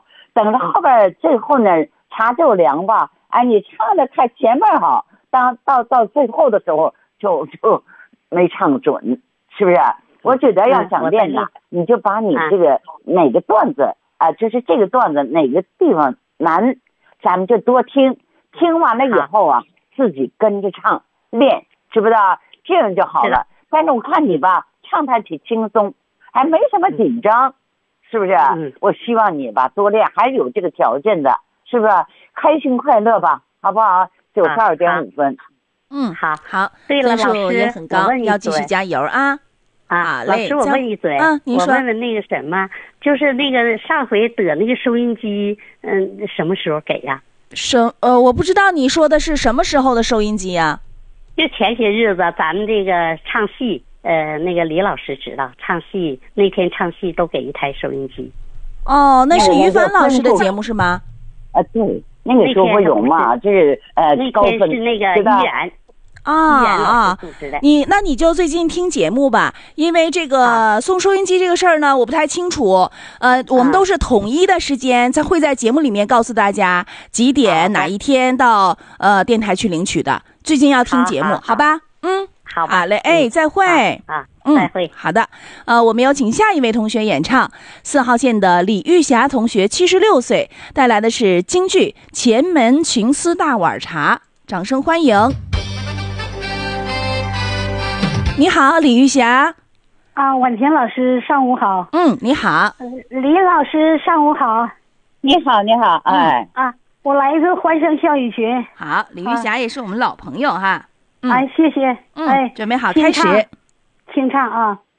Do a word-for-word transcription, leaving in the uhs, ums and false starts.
好，等到后边最后呢茶就凉吧，哎，你唱的看前面好，当到到最后的时候就就没唱准，是不是？我觉得要想练呐，你就把你这个哪个段子啊，就是这个段子哪个地方难，咱们就多听，听完了以后啊，自己跟着唱练，知不知道？这样就好了。但是我看你吧，唱太挺轻松，还没什么紧张，是不是？我希望你吧多练，还有这个条件的，是不是？开心快乐吧，好不好？九十二点五分。 嗯，好好。 对了， 分数也很高，要继续加油啊！ 啊，老师，我问一嘴， 啊，您说， 我问问那个什么，就是那个上回得那个收音机，嗯，什么时候给呀？ 什呃，我不知道你说的是什么时候的收音机呀？ 就前些日子咱们这个唱戏，呃，那个李老师知道，唱戏那天唱戏都给一台收音机。 哦，那是于凡老师的节目是吗？ 啊，对，那个时候不有嘛，就是呃， 那天是那个依然。 啊啊！你那你就最近听节目吧，因为这个送收音机这个事儿呢，我不太清楚。呃，我们都是统一的时间，才会在节目里面告诉大家几点哪一天到呃电台去领取的。最近要听节目，好吧？嗯， 好， 好嘞，哎，再会啊，再会。 好的，呃，我们有请下一位同学演唱四号线的李玉霞同学，七十六岁，带来的是京剧《前门情思大碗茶》，掌声欢迎。你好，李玉霞。 啊，婉婷老师，上午好。 嗯，你好。 李老师，上午好。 你好，你好，哎。 啊，我来自欢声笑语群。 好，李玉霞也是我们老朋友哈。 嗯、哎，谢谢。 嗯、 哎， 准备好开始。 清唱啊。